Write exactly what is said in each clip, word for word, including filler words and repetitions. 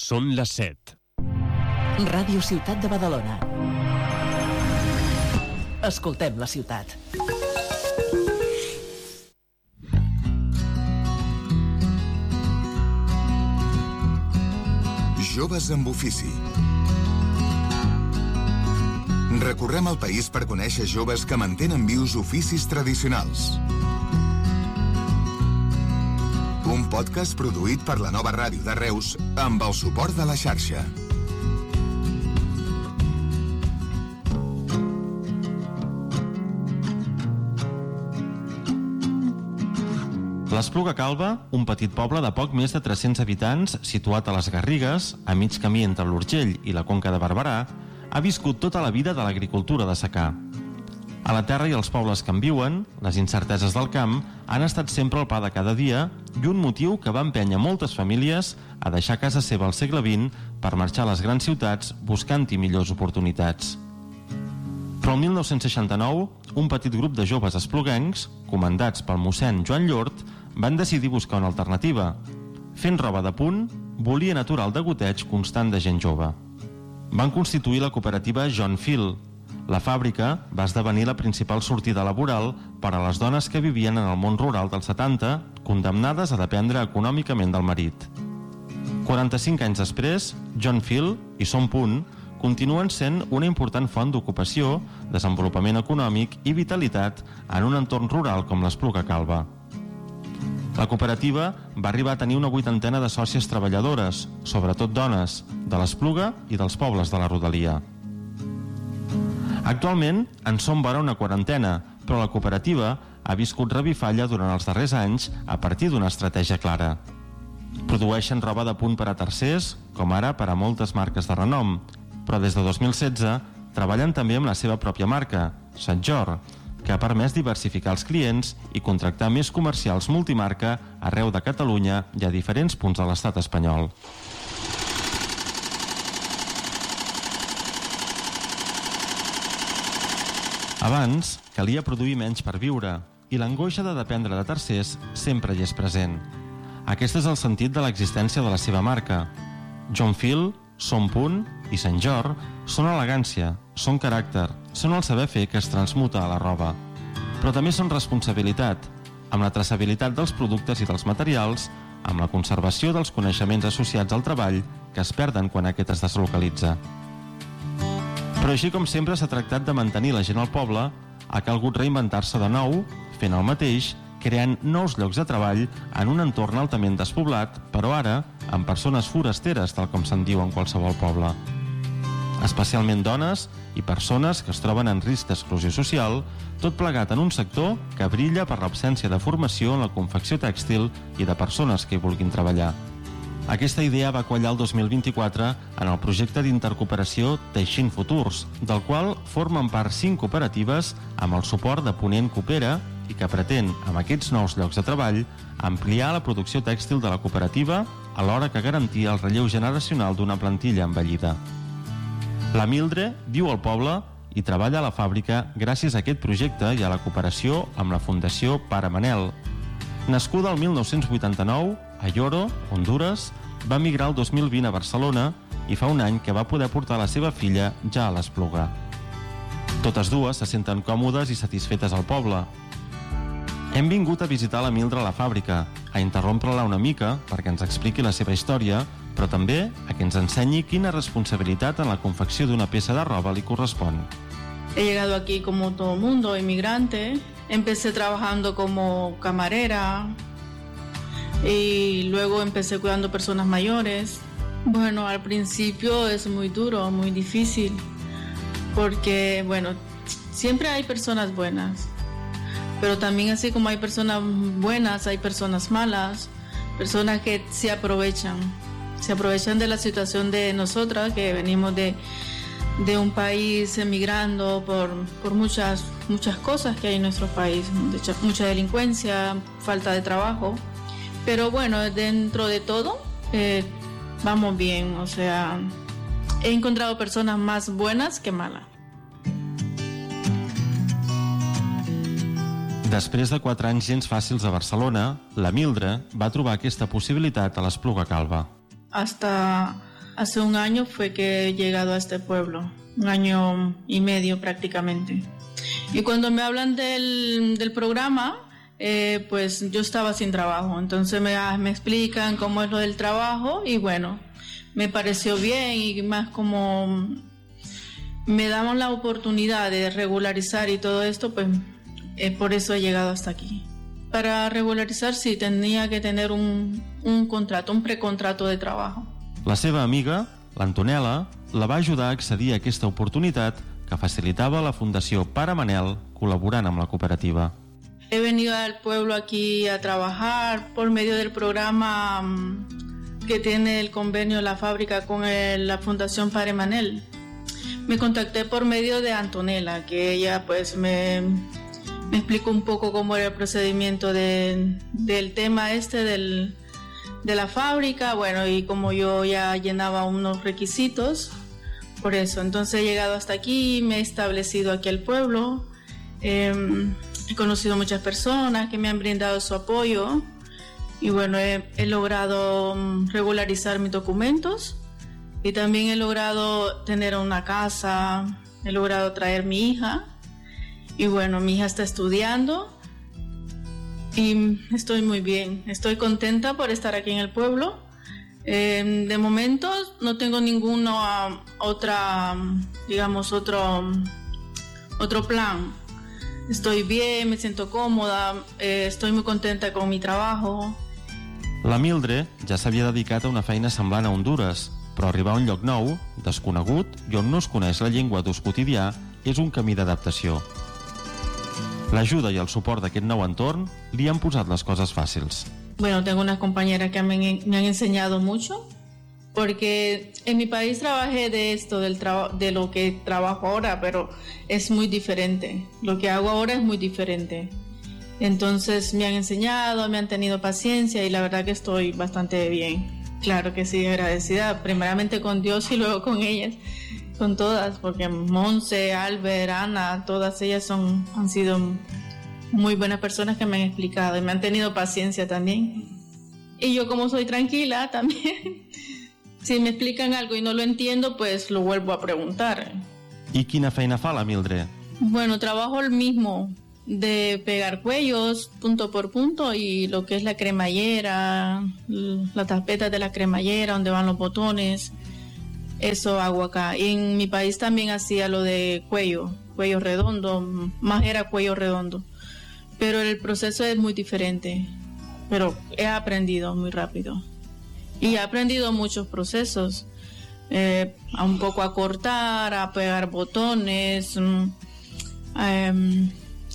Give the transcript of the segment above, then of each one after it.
Són les set. Ràdio Ciutat de Badalona. Escoltem la ciutat. Joves amb ofici. Recorrem el país per conèixer joves que mantenen vius oficis tradicionals. Un podcast produït per la Nova Ràdio de Reus amb el suport de la xarxa. L'Espluga Calba, un petit poble de poc més de tres-cents habitants situat a les Garrigues, a mig camí entre l'Urgell i la Conca de Barberà, ha viscut tota la vida de l'agricultura de secà. A la terra i als pobles que en viuen, les incerteses del camp han estat sempre el pa de cada dia i un motiu que va empènyer moltes famílies a deixar casa seva al segle vint per marxar a les grans ciutats buscant-hi millors oportunitats. Però el mil nou-cents seixanta-nou, un petit grup de joves espluguencs, comandats pel mossèn Joan Llort, van decidir buscar una alternativa. Fent roba de punt, volien aturar el degoteig constant de gent jove. Van constituir la cooperativa John Fill. La fàbrica va esdevenir la principal sortida laboral per a les dones que vivien en el món rural dels setanta, condemnades a dependre econòmicament del marit. quaranta-cinc anys després, John Fill i Som Punt continuen sent una important font d'ocupació, desenvolupament econòmic i vitalitat en un entorn rural com l'Espluga Calba. La cooperativa va arribar a tenir una vuitantena de sòcies treballadores, sobretot dones, de l'Espluga i dels pobles de la rodalia. Actualment en som vora una quarantena, però la cooperativa ha viscut revifalla durant els darrers anys a partir d'una estratègia clara. Produeixen roba de punt per a tercers, com ara per a moltes marques de renom, però des de dos mil setze treballen també amb la seva pròpia marca, Sant Jor, que ha permès diversificar els clients i contractar més comercials multimarca arreu de Catalunya i a diferents punts de l'estat espanyol. Abans, calia produir menys per viure i l'angoixa de dependre de tercers sempre hi és present. Aquest és el sentit de l'existència de la seva marca. John Fill, Som Punt i Sant Jor són elegància, són caràcter, són el saber fer que es transmuta a la roba. Però també són responsabilitat, amb la traçabilitat dels productes i dels materials, amb la conservació dels coneixements associats al treball que es perden quan aquest es deslocalitza. Però així com sempre s'ha tractat de mantenir la gent al poble, ha calgut reinventar-se de nou, fent el mateix, creant nous llocs de treball en un entorn altament despoblat, però ara amb persones forasteres, tal com se'n diu en qualsevol poble. Especialment dones i persones que es troben en risc d'exclusió social, tot plegat en un sector que brilla per l'absència de formació en la confecció tèxtil i de persones que hi vulguin treballar. Aquesta idea va quallar el dos mil vint-i-quatre en el projecte d'intercooperació Teixint Futurs, del qual formen part cinc cooperatives amb el suport de Ponent Coopera i que pretén, amb aquests nous llocs de treball, ampliar la producció tèxtil de la cooperativa alhora que garantir el relleu generacional d'una plantilla envellida. La Mildre viu al poble i treballa a la fàbrica gràcies a aquest projecte i a la cooperació amb la Fundació Pare Manel. Nascuda el mil nou-cents vuitanta-nou, a Lloro, Hondures, va emigrar el dos mil vint a Barcelona i fa un any que va poder portar la seva filla ja a l'Espluga. Totes dues se senten còmodes i satisfetes al poble. Hem vingut a visitar la Mildre a la fàbrica, a interrompre-la una mica perquè ens expliqui la seva història, però també a que ens ensenyi quina responsabilitat en la confecció d'una peça de roba li correspon. He llegado aquí como todo mundo, inmigrante. Empecé trabajando como camarera y luego empecé cuidando personas mayores. Bueno, al principio es muy duro, muy difícil, porque, bueno, siempre hay personas buenas, pero también así como hay personas buenas, hay personas malas, personas que se aprovechan, se aprovechan de la situación de nosotras que venimos de, de un país emigrando por, por muchas, muchas cosas que hay en nuestro país, mucha, mucha delincuencia, falta de trabajo, pero bueno, dentro de todo eh, vamos bien, o sea, he encontrado personas más buenas que malas. Després de quatre anys gens fàcils a Barcelona, la Mildre va trobar aquesta possibilitat a l'Espluga Calba. Hasta Hace un año fue que he llegado a este pueblo, un año y medio prácticamente. Y cuando me hablan del, del programa, eh, pues yo estaba sin trabajo, entonces me, me explican cómo es lo del trabajo y bueno, me pareció bien y más como me daban la oportunidad de regularizar y todo esto, pues eh, por eso he llegado hasta aquí. Para regularizar sí tenía que tener un, un contrato, un precontrato de trabajo. La seva amiga, l'Antonella, la va ajudar a accedir a aquesta oportunitat que facilitava la Fundació Pare Manel col·laborant amb la cooperativa. He venido al pueblo aquí a trabajar por medio del programa um, que tiene el convenio la fábrica con el, la Fundación Pare Manel. Me contacté por medio de Antonella, que ella pues me, me explicó un poco cómo era el procedimiento de, del tema este del, de la fábrica, bueno, y como yo ya llenaba unos requisitos, por eso. Entonces he llegado hasta aquí, me he establecido aquí al pueblo, eh, he conocido muchas personas que me han brindado su apoyo y bueno, he, he logrado regularizar mis documentos. Y también he logrado tener una casa, he logrado traer mi hija. Y bueno, mi hija está estudiando y estoy muy bien. Estoy contenta por estar aquí en el pueblo. Eh, de momento no tengo ninguna otra, digamos, otro, otro plan. Estoy bien, me siento cómoda, eh, estoy muy contenta con mi trabajo. La Mildred ja s'havia dedicat a una feina semblant a Hondures, però arribar a un lloc nou, desconegut i on no es coneix la llengua d'ús quotidià és un camí d'adaptació. L'ajuda i el suport d'aquest nou entorn li han posat les coses fàcils. Bueno, tengo unas compañeras que me, me han enseñado mucho, porque en mi país trabajé de esto, del traba, de lo que trabajo ahora, pero es muy diferente. Lo que hago ahora es muy diferente. Entonces me han enseñado, me han tenido paciencia y la verdad que estoy bastante bien. Claro que sí, agradecida primeramente con Dios y luego con ellas, con todas, porque Monse, Albert, Ana, todas ellas son, han sido muy buenas personas que me han explicado y me han tenido paciencia también. Y yo como soy tranquila también, si me explican algo y no lo entiendo, pues lo vuelvo a preguntar. I quina feina fa la Mildred? Bueno, trabajo el mismo, de pegar cuellos punto por punto y lo que es la cremallera, la tapeta de la cremallera donde van los botones, eso hago acá. Y en mi país también hacía lo de cuello, cuello redondo, más era cuello redondo, pero el proceso es muy diferente, pero he aprendido muy rápido y he aprendido muchos procesos, eh, a un poco a cortar, a pegar botones, um,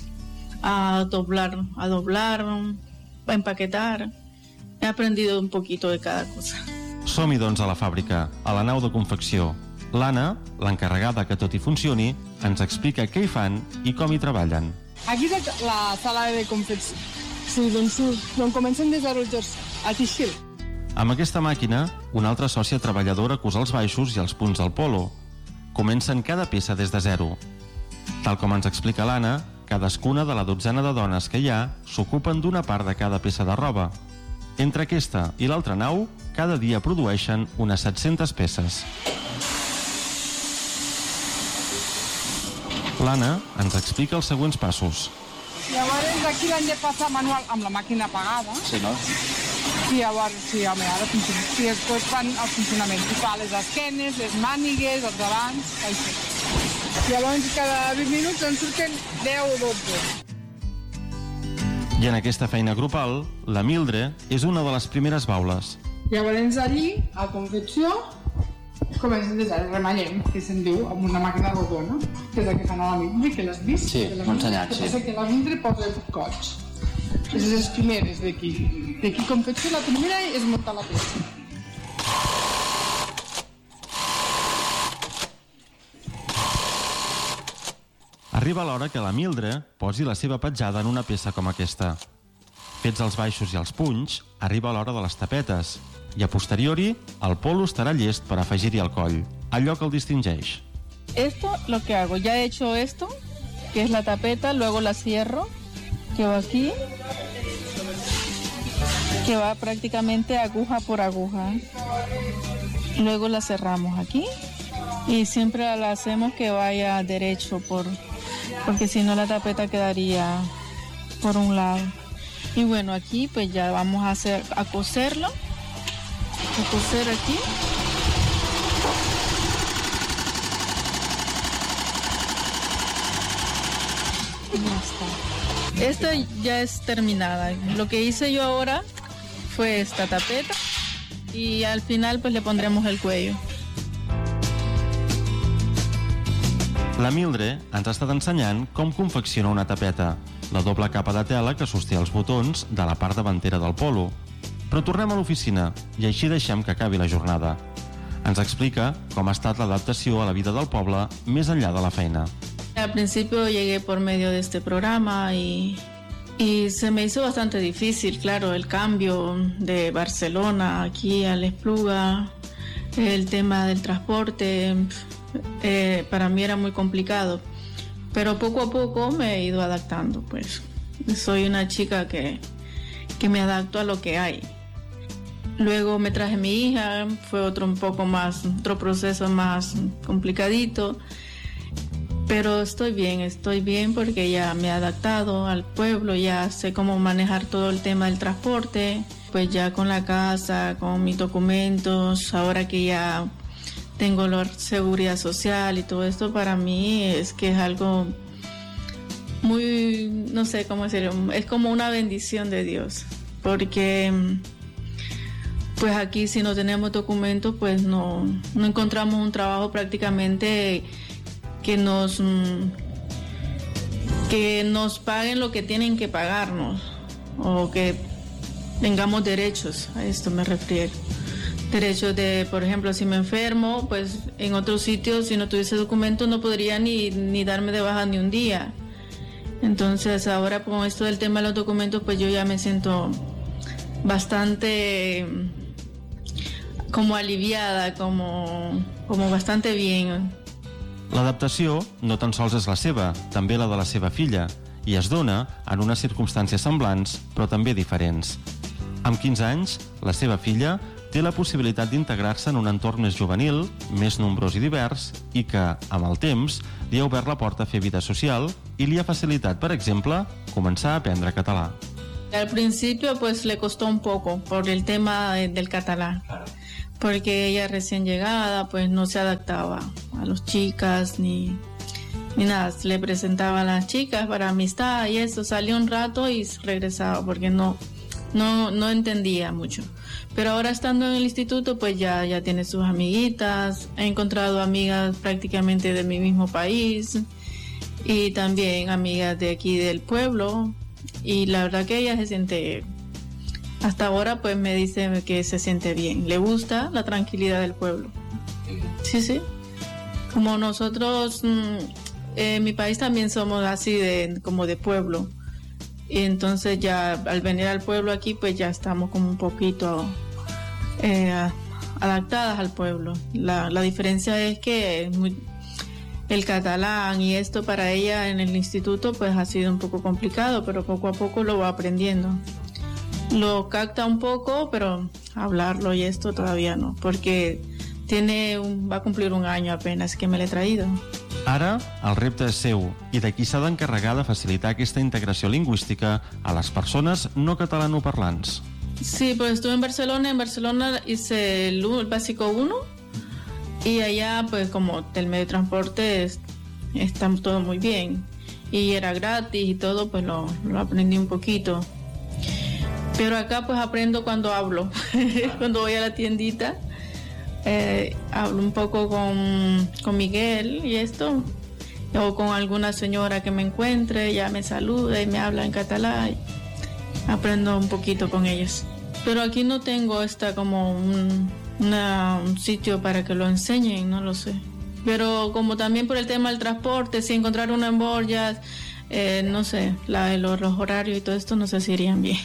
a doblar, a doblar, a empaquetar. He aprendido un poquito de cada cosa. Som-hi, doncs, a la fàbrica, a la nau de confecció. L'Anna, l'encarregada que tot hi funcioni, ens explica què hi fan i com hi treballen. Aquí és la sala de confecció. Sí, doncs, doncs comencem des del a teixir. Amb aquesta màquina, una altra sòcia treballadora cosa els baixos i els punts del polo. Comencen cada peça des de zero. Tal com ens explica l'Anna, cadascuna de la dotzena de dones que hi ha s'ocupen d'una part de cada peça de roba. Entre aquesta i l'altra nau, cada dia produeixen unes set-centes peces. L'Anna ens explica els següents passos. Llavors aquí l'hem de passar manual amb la màquina apagada. Sí, no? I llavors, sí, home, ara funciona. I després fan el funcionament. I fa les esquenes, les mànigues, els davants, així. I llavors cada vint minuts en surten deu o dotze. I en aquesta feina grupal, la Mildred és una de les primeres baules. Llavors allí, a confecció, comencem des del remallem, que se'n diu, amb una màquina rodona, que és la que fan a la Mildred, que l'has vist? Sí, m'ho he ensenyat, sí. Que la Mildred posa el coig. És les primeres d'aquí. D'aquí confecció, la primera és muntar la peça. Arriba l'hora que la Mildred posi la seva petjada en una peça com aquesta. Fets els baixos i els punys, arriba l'hora de les tapetes i a posteriori el polo estarà llest per afegir-hi el coll, allò que el distingeix. Esto lo que hago, ya he hecho esto, que es la tapeta, luego la cierro, que va aquí, que va prácticamente aguja por aguja. Luego la cerramos aquí y siempre la hacemos que vaya derecho por, porque si no la tapeta quedaría por un lado. Y bueno, aquí pues ya vamos a hacer a coserlo, a coser aquí. Ya está. Esta ya es terminada. Lo que hice yo ahora fue esta tapeta y al final pues le pondremos el cuello. La Mildred ens ha estat ensenyant com confecciona una tapeta, la doble capa de tela que sosté els botons de la part davantera del polo. Però tornem a l'oficina i així deixem que acabi la jornada. Ens explica com ha estat l'adaptació a la vida del poble més enllà de la feina. Al principio llegué por medio de este programa y, y se me hizo bastante difícil, claro, el cambio de Barcelona aquí a L'Espluga, el tema del transporte, eh, para mí era muy complicado, pero poco a poco me he ido adaptando, pues soy una chica que, que me adapto a lo que hay. Luego me traje mi hija, fue otro un poco más, otro proceso más complicadito. Pero estoy bien, estoy bien porque ya me he adaptado al pueblo, ya sé cómo manejar todo el tema del transporte, pues ya con la casa, con mis documentos, ahora que ya tengo la seguridad social y todo esto, para mí es que es algo muy, no sé cómo decirlo, es como una bendición de Dios, porque pues aquí si no tenemos documentos, pues no, no encontramos un trabajo prácticamente que nos que nos paguen lo que tienen que pagarnos o que tengamos derechos, a esto me refiero. Derechos de, por ejemplo, si me enfermo, pues en otros sitios, si no tuviese documentos, no podría ni, ni darme de baja ni un día. Entonces ahora con esto del tema de los documentos, pues yo ya me siento bastante como aliviada, como, como bastante bien. L'adaptació no tan sols és la seva, també la de la seva filla, i es dona en unes circumstàncies semblants, però també diferents. Amb quinze anys, la seva filla té la possibilitat d'integrar-se en un entorn més juvenil, més nombrós i divers, i que, amb el temps, li ha obert la porta a fer vida social i li ha facilitat, per exemple, començar a aprendre català. Al principio pues le costó un poco por el tema del catalán. Porque ella recién llegada, pues no se adaptaba a las chicas ni, ni nada. Le presentaba a las chicas para amistad y eso, salía un rato y regresaba porque no, no, no entendía mucho. Pero ahora estando en el instituto, pues ya, ya tiene sus amiguitas, he encontrado amigas prácticamente de mi mismo país y también amigas de aquí del pueblo y la verdad que ella se siente... Hasta ahora pues me dice que se siente bien, le gusta la tranquilidad del pueblo. Sí, sí. Como nosotros, en mi país también somos así de como de pueblo. Y entonces ya al venir al pueblo aquí pues ya estamos como un poquito eh, adaptadas al pueblo. La, la diferencia es que es muy, el catalán y esto para ella en el instituto pues ha sido un poco complicado, pero poco a poco lo va aprendiendo. Lo capta un poco, pero hablarlo y esto todavía no, porque tiene un, va a cumplir un año apenas que me l'he traído. Ara, el repte és seu i de qui s'ha d'encarregar de facilitar aquesta integració lingüística a les persones no catalanoparlants. Sí, pues estuve en Barcelona, en Barcelona hice el, el básico uno y allá pues como el medio de transporte es, está todo muy bien y era gratis y todo, pues lo, lo aprendí un poquito. Pero acá pues aprendo cuando hablo, cuando voy a la tiendita, eh, hablo un poco con, con Miguel y esto, o con alguna señora que me encuentre, ya me saluda y me habla en catalán, aprendo un poquito con ellos. Pero aquí no tengo esta como un, una, un sitio para que lo enseñen, no lo sé. Pero como también por el tema del transporte, si encontrar una en Borjas, eh, no sé, la, los, los horarios y todo esto no sé si irían bien.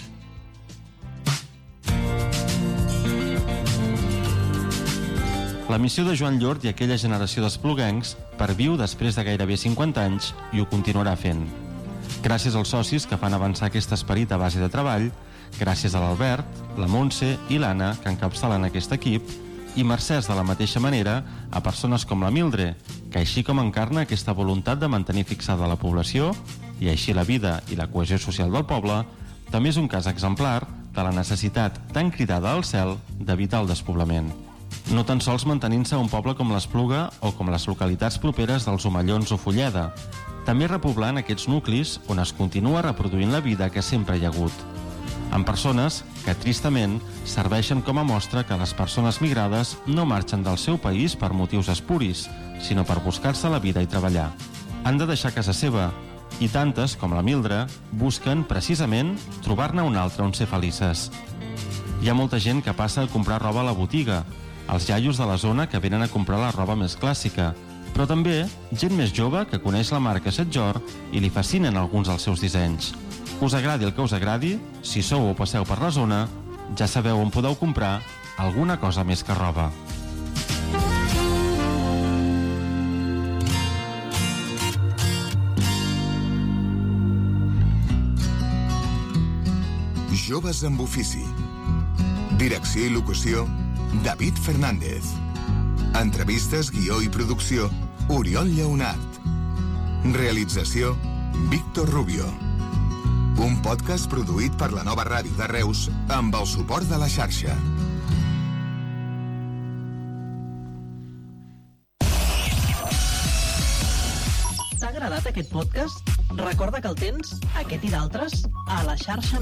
La missió de Joan Llort i aquella generació d'espluguencs perviu després de gairebé cinquanta anys i ho continuarà fent. Gràcies als socis que fan avançar aquest esperit a base de treball, gràcies a l'Albert, la Montse i l'Anna que encapçalen aquest equip, i mercès de la mateixa manera a persones com la Mildred, que així com encarna aquesta voluntat de mantenir fixada la població i així la vida i la cohesió social del poble, també és un cas exemplar de la necessitat tan cridada al cel d'evitar el despoblament. No tan sols mantenint-se un poble com l'Espluga o com les localitats properes dels Omellons o Fulleda, també repoblant aquests nuclis on es continua reproduint la vida que sempre hi ha hagut, amb persones que, tristament, serveixen com a mostra que les persones migrades no marxen del seu país per motius espuris, sinó per buscar-se la vida i treballar. Han de deixar casa seva, i tantes, com la Mildred, busquen, precisament, trobar-ne una altra on ser felices. Hi ha molta gent que passa a comprar roba a la botiga, els iaios de la zona que venen a comprar la roba més clàssica, però també gent més jove que coneix la marca Setjor i li fascinen alguns dels seus dissenys. Us agradi el que us agradi, si sou o passeu per la zona, ja sabeu on podeu comprar alguna cosa més que roba. Joves amb ofici. Direcció i locució, David Fernández. Entrevistes, guió i producció, Oriol Lleonart. Realització, Víctor Rubio. Un podcast produït per la Nova Ràdio de Reus amb el suport de la xarxa. T'ha agradat aquest podcast? Recorda que el tens, aquest i d'altres, a la xarxa